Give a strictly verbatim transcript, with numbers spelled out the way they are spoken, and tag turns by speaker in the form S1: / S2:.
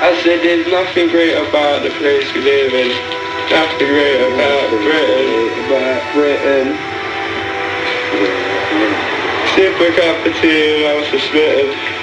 S1: I said there's nothing great about the place we live in. Nothing great about Britain.
S2: About Britain.
S1: Sip a cup of tea and I was smitten.